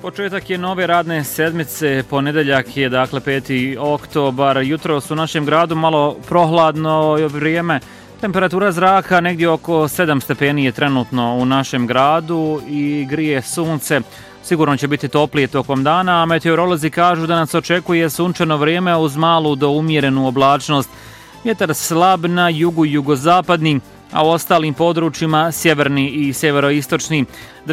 Početak je nove radne sedmice, ponedeljak je dakle 5. oktobar. Jutros u našem gradu malo prohladno vrijeme. Temperatura zraka negdje oko 7 stepeni je trenutno u našem gradu i grije sunce. Sigurno će biti toplije tokom dana, a meteorolozi kažu da nas očekuje sunčano vrijeme uz malu do umjerenu oblačnost. Vjetar slab na jugu i jugozapadni, a u ostalim područjima sjeverni i sjeveroistočni.